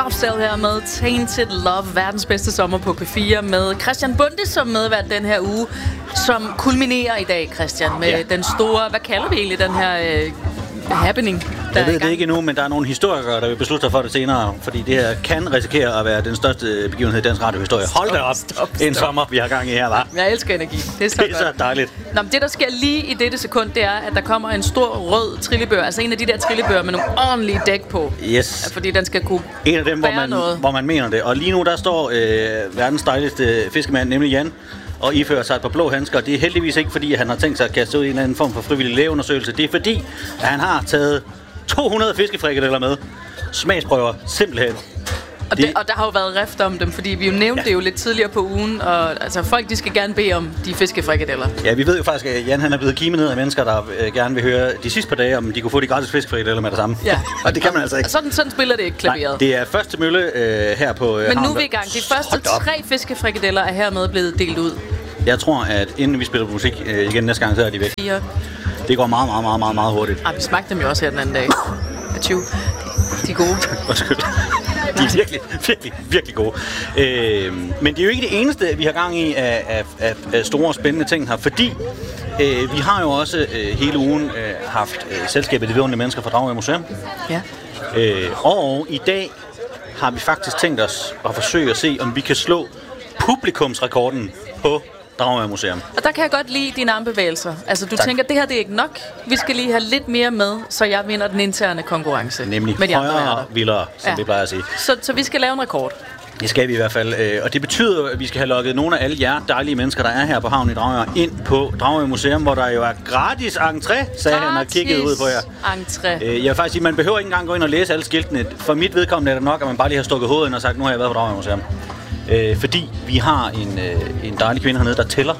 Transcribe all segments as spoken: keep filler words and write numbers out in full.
Opstil her med Tainted Love, verdens bedste sommer på P fire, med Christian Bonde som medvært den her uge, som kulminerer i dag, Christian, med ja. den store, hvad kalder vi egentlig den her øh, happening? Jeg ved det ikke endnu, men der er nogle historikere, der vil beslutte sig for det senere, fordi det her kan risikere at være den største begivenhed i dansk radiohistorie. Hold da op, stop, stop. En sommer, vi har gang i her, var. Jeg elsker energi. Det er så, det er så dejligt. Nå, men det, der sker lige i dette sekund, det er, at der kommer en stor rød trillebør, altså en af de der trillebøger med nogle ordentlige dæk på. Yes. Fordi den skal kunne En af dem, hvor man, hvor man mener det. Og lige nu, der står øh, verdens dejligste fiskemand, nemlig Jan, og ifører sig et par blå handsker. Det er heldigvis ikke, fordi han har tænkt sig at kaste ud i en eller anden form for frivillig lægeundersøgelse. Det er fordi, at han har taget to hundrede fiskefrikadeller med. Smagsprøver, simpelthen. Og, det, og der har jo været rift om dem, fordi vi jo nævnte ja. det jo lidt tidligere på ugen, og altså folk, de skal gerne bede om de fiskefrikadeller. Ja, vi ved jo faktisk, at Jan han er blevet kimet ned af mennesker, der øh, gerne vil høre de sidste par dage, om de kunne få de gratis fiskefrikadeller med det samme. Ja. Og det kan man altså ikke. Sådan, sådan spiller det ikke klaveret. Nej, det er første mølle øh, her på øh, Men nu havn, er vi i gang. De første tre fiskefrikadeller er hermed blevet delt ud. Jeg tror, at inden vi spiller musik øh, igen næste gang, så er de væk. Fire. Det går meget, meget, meget, meget, meget hurtigt. Ah, vi smagte dem jo også her den anden dag. tyve. De er gode. Undskyld. De er virkelig, virkelig, virkelig gode. Øh, men det er jo ikke det eneste, vi har gang i af, af, af, af store og spændende ting her, fordi øh, vi har jo også øh, hele ugen øh, haft øh, selskabet De Vidunderlige Mennesker fra Dragør Museum. Ja. Øh, og i dag har vi faktisk tænkt os at forsøge at se, om vi kan slå publikumsrekorden på Dragør Museum. Og der kan jeg godt lide dine armbevægelser. Altså, du tak. tænker, det her det er ikke nok. Vi skal lige have lidt mere med, så jeg vinder den interne konkurrence. Nemlig med de højere og vildere, som ja. vi plejer at sige. Så, så vi skal lave en rekord. Det skal vi i hvert fald. Og det betyder, at vi skal have lukket nogle af alle jer dejlige mennesker, der er her på havnen i Dragør, ind på Dragør Museum, hvor der jo er gratis entré, sagde han og kiggede ud på jer. Entré. Jeg vil faktisk sige, man behøver ikke engang gå ind og læse alle skiltene. For mit vedkommende er det nok, at man bare lige har stukket hovedet ind og sagt, nu har jeg været på Dragør Museum. Øh, fordi vi har en, øh, en dejlig kvinde hernede, der tæller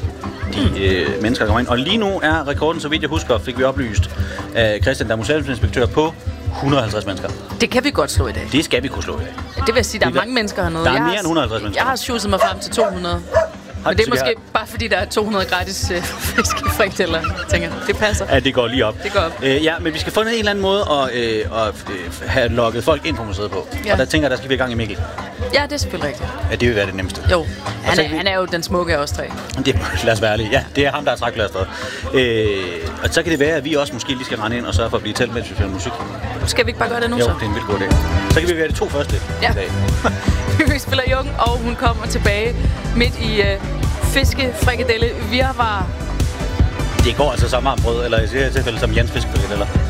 de øh, mennesker, der kommer ind. Og lige nu er rekorden, så vidt jeg husker, fik vi oplyst af Christian, der er museumsinspektør, på et hundrede og halvtreds mennesker. Det kan vi godt slå i dag. Det skal vi kunne slå i dag. Det vil jeg sige, der er mange mennesker hernede. Der er jeg mere har, end et hundrede og halvtreds mennesker. Jeg har sjusset mig frem til to hundrede. Men det er måske har... bare fordi, der er to hundrede gratis øh, fiskefrikadeller. Jeg tænker, det passer. Ja, det går lige op. Det går op. Øh, ja, men vi skal finde en eller anden måde at, øh, at øh, have lukket folk ind på museet på. Ja. Og der tænker jeg, der skal vi i gang i Mikkel. Ja, det er selvfølgelig rigtigt. Ja, det vil være det nemmeste. Jo, han er, vi... han er jo den smukke af os tre. Det, lad os være ærlige. Ja, det er ham, der er træklastret. Øh, og så kan det være, at vi også måske lige skal rende ind og sørge for at blive talt, mens vi spiller musik. Skal vi ikke bare gøre det nu, jo, så? Jo, det er en vildt god idé. Så kan vi være de to første ja. i dag. Vi spiller Jung, og hun kommer tilbage midt i uh, fiskefrikadelle virvar. Det går altså som armbrød, eller i det her tilfælde som Jens fiskefrikadeller.